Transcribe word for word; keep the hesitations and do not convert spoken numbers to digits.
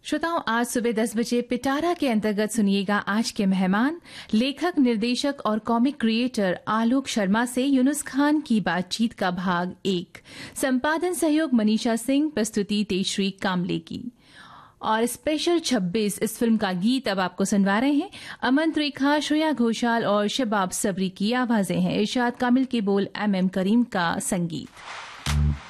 श्रोताओं, आज सुबह दस बजे पिटारा के अंतर्गत सुनिएगा आज के मेहमान लेखक, निर्देशक और कॉमिक क्रिएटर आलोक शर्मा से यूनुस खान की बातचीत का भाग एक। संपादन सहयोग मनीषा सिंह, प्रस्तुति तेजश्री कामले की। और स्पेशल छब्बीस इस फिल्म का गीत अब आपको सुनवा रहे हैं अमन त्रिखा, श्रेया घोषाल और शबाब सबरी की आवाजें हैं। इरशाद कामिल के बोल, एम एम करीम का संगीत।